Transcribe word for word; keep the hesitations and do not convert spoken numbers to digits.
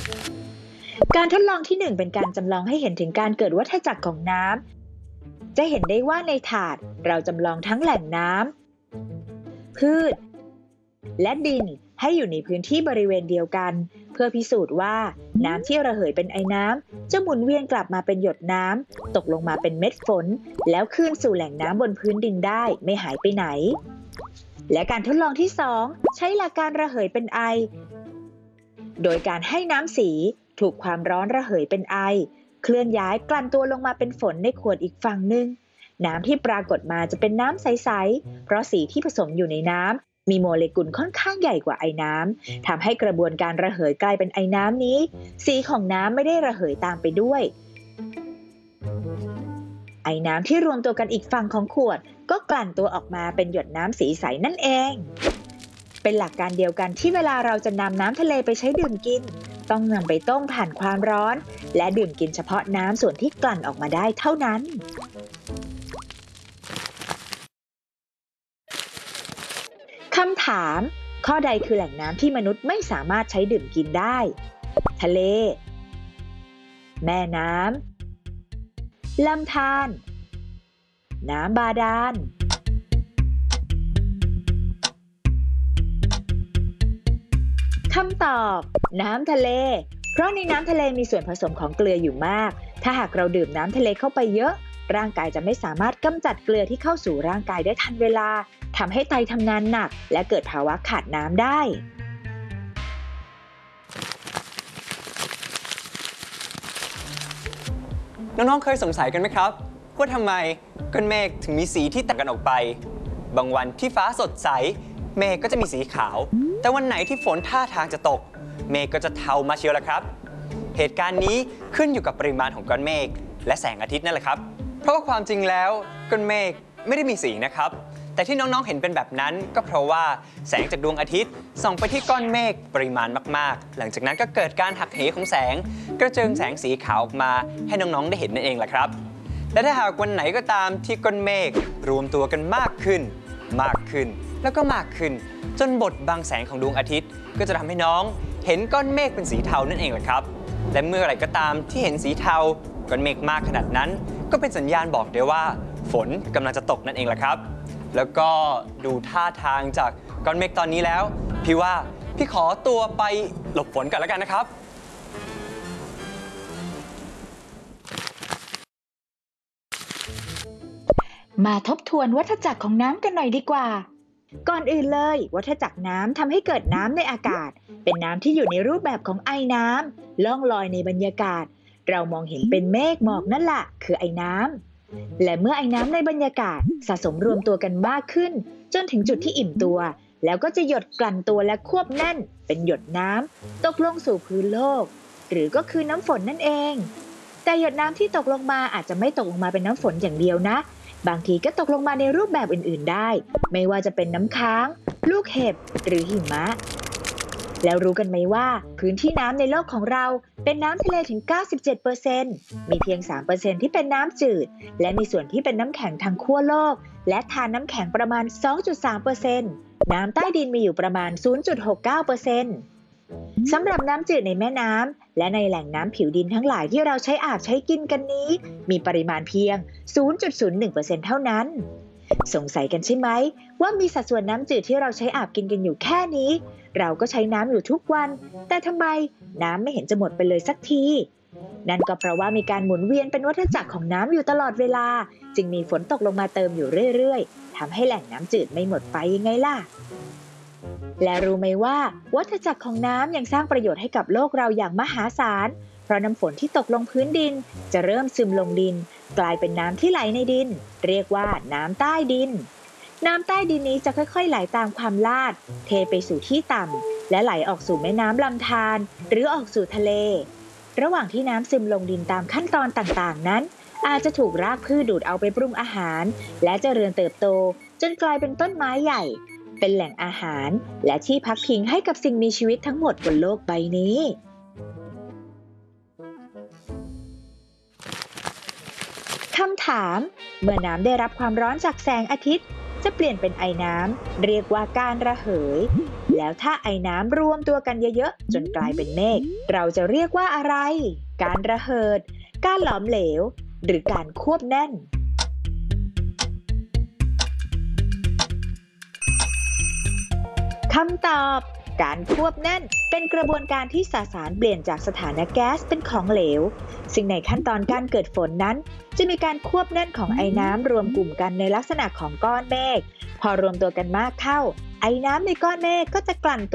การทดลองที่หนึ่งเป็นการจำลองให้เห็นถึงการเกิดวัฏจักรของน้ำจะเห็นได้ว่าในถาดเราจำลองทั้งแหล่งน้ำพืชและดินให้อยู่ในพื้นที่บริเวณเดียวกันเพื่อพิสูจน์ว่าน้ำที่ระเหยเป็นไอน้ำจะหมุนเวียนกลับมาเป็นหยดน้ำตกลงมาเป็นเม็ดฝนแล้วคืนสู่แหล่งน้ำบนพื้นดินได้ไม่หายไปไหนและการทดลองที่สองใช้หลักการระเหยเป็นไอโดยการให้น้ำสีถูกความร้อนระเหยเป็นไอเคลื่อนย้ายกลั่นตัวลงมาเป็นฝนในขวดอีกฝั่งหนึ่งน้ำที่ปรากฏมาจะเป็นน้ำใสๆเพราะสีที่ผสมอยู่ในน้ำมีโมเลกุลค่อนข้างใหญ่กว่าไอน้ำทำให้กระบวนการระเหยกลายเป็นไอน้ำนี้สีของน้ำไม่ได้ระเหยตามไปด้วยไอน้ำที่รวมตัวกันอีกฝั่งของขวดก็กลั่นตัวออกมาเป็นหยดน้ำสีใสนั่นเองเป็นหลักการเดียวกันที่เวลาเราจะนำน้ำทะเลไปใช้ดื่มกินต้องนำไปต้มผ่านความร้อนและดื่มกินเฉพาะน้ำส่วนที่กลั่นออกมาได้เท่านั้นคำถามข้อใดคือแหล่งน้ำที่มนุษย์ไม่สามารถใช้ดื่มกินได้ทะเลแม่น้ำลำธารน้ำบาดาลคำตอบน้ำทะเลเพราะในน้ำทะเลมีส่วนผสมของเกลืออยู่มากถ้าหากเราดื่มน้ำทะเลเข้าไปเยอะร่างกายจะไม่สามารถกำจัดเกลือที่เข้าสู่ร่างกายได้ทันเวลาทำให้ไตทำงานหนักและเกิดภาวะขาดน้ำได้น้องๆเคยสงสัยกันไหมครับว่าทำไมก้อนเมฆถึงมีสีที่แตกกันออกไปบางวันที่ฟ้าสดใสเมฆก็จะมีสีขาวแต่วันไหนที่ฝนท่าทางจะตกเมฆก็จะเทามาเชียวละครับเหตุการณ์นี้ขึ้นอยู่กับปริมาณของก้อนเมฆและแสงอาทิตย์นั่นแหละครับเพราะว่าความจริงแล้วก้อนเมฆไม่ได้มีสีนะครับแต่ที่น้องๆเห็นเป็นแบบนั้นก็เพราะว่าแสงจากดวงอาทิตย์ส่องไปที่ก้อนเมฆปริมาณมากๆหลังจากนั้นก็เกิดการหักเหของแสงกระเจิงแสงสีขาวออกมาให้น้องๆได้เห็นนั่นเองแหละครับและถ้าหากวันไหนก็ตามที่ก้อนเมฆรวมตัวกันมากขึ้นมากขึ้นแล้วก็มากขึ้นจนบดบังแสงของดวงอาทิตย์ก็จะทำให้น้องเห็นก้อนเมฆเป็นสีเทานั่นเองแหละครับและเมื่อไหร่ก็ตามที่เห็นสีเทาก้อนเมฆมากขนาดนั้นก็เป็นสัญญาณบอกได้ว่าฝนกำลังจะตกนั่นเองแหละครับแล้วก็ดูท่าทางจากก้อนเมฆตอนนี้แล้วพี่ว่าพี่ขอตัวไปหลบฝนก่อนแล้วกันนะครับมาทบทวนวัฏจักรของน้ำกันหน่อยดีกว่าก่อนอื่นเลยวัฏจักรน้ำทำให้เกิดน้ำในอากาศเป็นน้ำที่อยู่ในรูปแบบของไอน้ำล่องลอยในบรรยากาศเรามองเห็นเป็นเมฆหมอกนั่นแหละคือไอน้ำและเมื่อไอน้ำในบรรยากาศสะสมรวมตัวกันมากขึ้นจนถึงจุดที่อิ่มตัวแล้วก็จะหยดกลั่นตัวและควบแน่นเป็นหยดน้ำตกลงสู่พื้นโลกหรือก็คือน้ำฝนนั่นเองแต่หยดน้ำที่ตกลงมาอาจจะไม่ตกลงมาเป็นน้ำฝนอย่างเดียวนะบางทีก็ตกลงมาในรูปแบบอื่นๆได้ไม่ว่าจะเป็นน้ำค้างลูกเห็บหรือหิมะแล้วรู้กันไหมว่าพื้นที่น้ำในโลกของเราเป็นน้ำทะเลถึง เก้าสิบเจ็ดเปอร์เซ็นต์ มีเพียง สามเปอร์เซ็นต์ ที่เป็นน้ำจืดและมีส่วนที่เป็นน้ำแข็งทางขั้วโลกและทานน้ำแข็งประมาณ สองจุดสามเปอร์เซ็นต์ น้ำใต้ดินมีอยู่ประมาณ ศูนย์จุดหกเก้าเปอร์เซ็นต์ สำหรับน้ำจืดในแม่น้ำและในแหล่งน้ำผิวดินทั้งหลายที่เราใช้อาบใช้กินกันนี้มีปริมาณเพียง ศูนย์จุดศูนย์หนึ่งเปอร์เซ็นต์ เท่านั้นสงสัยกันใช่ไหมว่ามีสัดส่วนน้ำจืดที่เราใช้อาบกินกันอยู่แค่นี้เราก็ใช้น้ำอยู่ทุกวันแต่ทำไมน้ำไม่เห็นจะหมดไปเลยสักทีนั่นก็เพราะว่ามีการหมุนเวียนเป็นวัฏจักรของน้ำอยู่ตลอดเวลาจึงมีฝนตกลงมาเติมอยู่เรื่อยๆทำให้แหล่งน้ำจืดไม่หมดไปยังไงล่ะและรู้ไหมว่าวัฏจักรของน้ำยังสร้างประโยชน์ให้กับโลกเราอย่างมหาศาลเพราะน้ำฝนที่ตกลงพื้นดินจะเริ่มซึมลงดินกลายเป็นน้ำที่ไหลในดินเรียกว่าน้ำใต้ดินน้ำใต้ดินนี้จะค่อยๆไหลตามความลาดเทไปสู่ที่ต่ำและไหลออกสู่แม่น้ำลำธารหรือออกสู่ทะเลระหว่างที่น้ำซึมลงดินตามขั้นตอนต่างๆนั้นอาจจะถูกรากพืชดูดเอาไปปรุงอาหารและเจริญเติบโตจนกลายเป็นต้นไม้ใหญ่เป็นแหล่งอาหารและที่พักพิงให้กับสิ่งมีชีวิตทั้งหมดบนโลกใบนี้คำถามเมื่อน้ำได้รับความร้อนจากแสงอาทิตย์จะเปลี่ยนเป็นไอน้ำเรียกว่าการระเหย แล้วถ้าไอน้ำรวมตัวกันเยอะๆจนกลายเป็นเมฆเราจะเรียกว่าอะไร การระเหิด การหลอมเหลว หรือการควบแน่น คำตอบ การควบแน่นเป็นกระบวนการที่สสารเปลี่ยนจากสถานะแก๊สเป็นของเหลว ซึ่งในขั้นตอนการเกิดฝนนั้น จะมีการควบแน่นของไอน้ำรวมกลุ่มกันในลักษณะของก้อนเมฆ พอรวมตัวกันมากเข้า ไอน้ำในก้อนเมฆก็จะกลั่นตัว